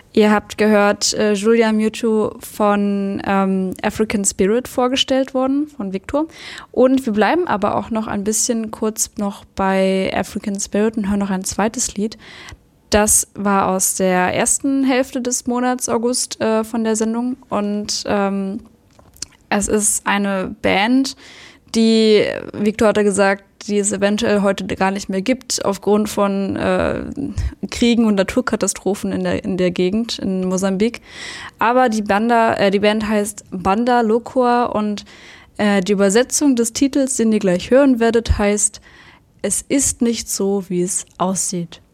Ihr habt gehört, Julia Mewtwo von African Spirit vorgestellt worden, von Victor. Und wir bleiben aber auch noch ein bisschen kurz noch bei African Spirit und hören noch ein zweites Lied. Das war aus der ersten Hälfte des Monats August von der Sendung. Und es ist eine Band, die, Victor hatte gesagt, die es eventuell heute gar nicht mehr gibt, aufgrund von Kriegen und Naturkatastrophen in der Gegend, in Mosambik. Aber die Band heißt Banda Lokoa und die Übersetzung des Titels, den ihr gleich hören werdet, heißt: Es ist nicht so, wie es aussieht.